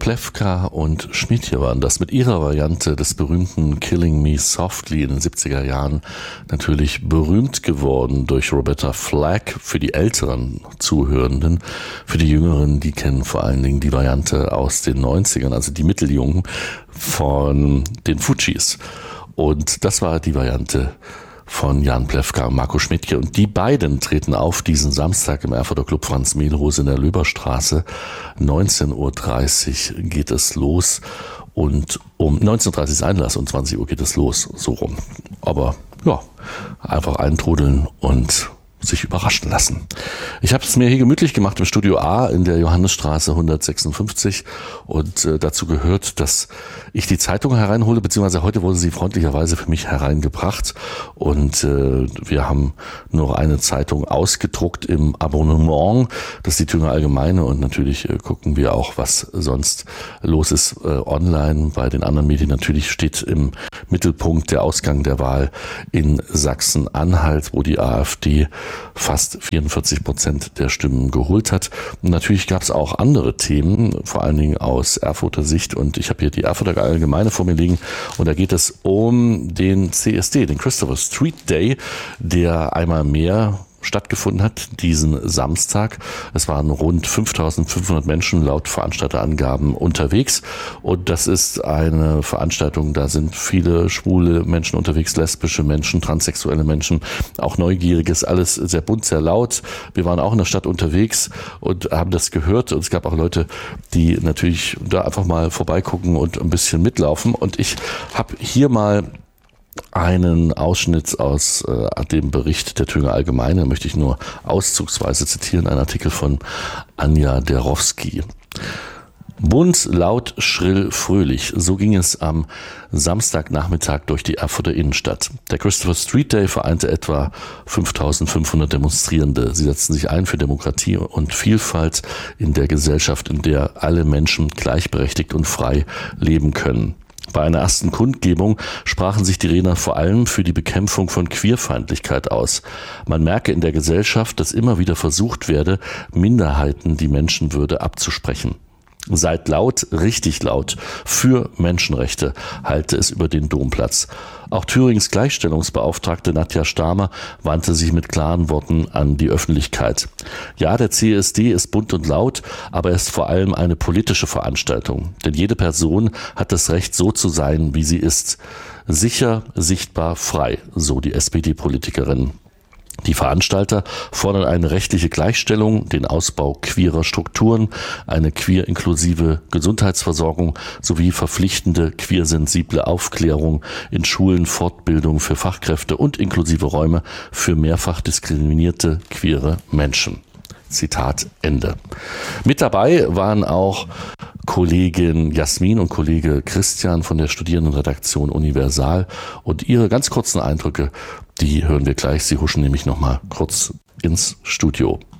Plewka und Schmidtje waren das mit ihrer Variante des berühmten Killing Me Softly in den 70er Jahren natürlich berühmt geworden durch Roberta Flack für die älteren Zuhörenden. Für die Jüngeren, die kennen vor allen Dingen die Variante aus den 90ern, also die Mitteljungen von den Fujis. Und das war die Variante von Jan Plewka und Marco Schmidtje. Und die beiden treten auf diesen Samstag im Erfurter Club Franz Mehlrose in der Löberstraße. 19.30 Uhr geht es los und um 19.30 Uhr ist Einlass und 20 Uhr geht es los, so rum. Aber ja, einfach eintrudeln und sich überraschen lassen. Ich habe es mir hier gemütlich gemacht im Studio A in der Johannesstraße 156 und dazu gehört, dass ich die Zeitung hereinhole, beziehungsweise heute wurde sie freundlicherweise für mich hereingebracht und wir haben nur eine Zeitung ausgedruckt im Abonnement, das ist die Thüringer Allgemeine und natürlich gucken wir auch, was sonst los ist online. Bei den anderen Medien natürlich steht im Mittelpunkt der Ausgang der Wahl in Sachsen-Anhalt, wo die AfD fast 44% der Stimmen geholt hat. Und natürlich gab es auch andere Themen, vor allen Dingen aus Erfurter Sicht. Und ich habe hier die Erfurter Allgemeine vor mir liegen. Und da geht es um den CSD, den Christopher Street Day, der einmal mehr stattgefunden hat, diesen Samstag. Es waren rund 5.500 Menschen laut Veranstalterangaben unterwegs und das ist eine Veranstaltung, da sind viele schwule Menschen unterwegs, lesbische Menschen, transsexuelle Menschen, auch Neugieriges, alles sehr bunt, sehr laut. Wir waren auch in der Stadt unterwegs und haben das gehört und es gab auch Leute, die natürlich da einfach mal vorbeigucken und ein bisschen mitlaufen und ich habe hier mal einen Ausschnitt aus dem Bericht der Thüringer Allgemeine, möchte ich nur auszugsweise zitieren, ein Artikel von Anja Derowski. Bunt, laut, schrill, fröhlich. So ging es am Samstagnachmittag durch die Erfurter Innenstadt. Der Christopher Street Day vereinte etwa 5.500 Demonstrierende. Sie setzten sich ein für Demokratie und Vielfalt in der Gesellschaft, in der alle Menschen gleichberechtigt und frei leben können. Bei einer ersten Kundgebung sprachen sich die Redner vor allem für die Bekämpfung von Queerfeindlichkeit aus. Man merke in der Gesellschaft, dass immer wieder versucht werde, Minderheiten die Menschenwürde abzusprechen. Seid laut, richtig laut, für Menschenrechte, halte es über den Domplatz. Auch Thürings Gleichstellungsbeauftragte Nadja Stamer wandte sich mit klaren Worten an die Öffentlichkeit. Ja, der CSD ist bunt und laut, aber er ist vor allem eine politische Veranstaltung. Denn jede Person hat das Recht, so zu sein, wie sie ist. Sicher, sichtbar, frei, so die SPD-Politikerin. Die Veranstalter fordern eine rechtliche Gleichstellung, den Ausbau queerer Strukturen, eine queer-inklusive Gesundheitsversorgung sowie verpflichtende queersensible Aufklärung in Schulen, Fortbildung für Fachkräfte und inklusive Räume für mehrfach diskriminierte queere Menschen. Zitat Ende. Mit dabei waren auch Kollegin Jasmin und Kollege Christian von der Studierendenredaktion Universal und ihre ganz kurzen Eindrücke, die hören wir gleich. Sie huschen nämlich noch mal kurz ins Studio.